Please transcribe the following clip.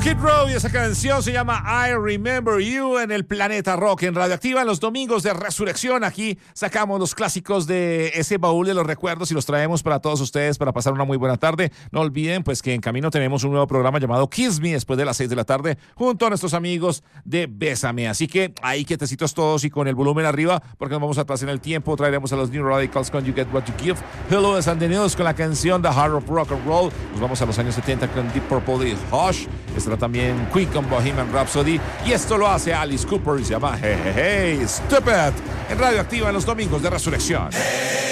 Skid Row, y esa canción se llama I Remember You en el Planeta Rock en Radioactiva. En los domingos de Resurrección, aquí sacamos los clásicos de ese baúl de los recuerdos y los traemos para todos ustedes para pasar una muy buena tarde. No olviden pues que en camino tenemos un nuevo programa llamado Kiss Me después de las 6 de la tarde junto a nuestros amigos de Bésame. Así que ahí quietecitos todos y con el volumen arriba porque nos vamos atrás en el tiempo. Traeremos a los New Radicals con You Get What You Give. Hello de San Denis con la canción The Heart of Rock and Roll. Nos vamos a los años 70 con Deep Purple y Hush. Estará también Queen con Bohemian Rhapsody. Y esto lo hace Alice Cooper y se llama Hey Hey Hey Stupid en Radioactiva en los domingos de Resurrección.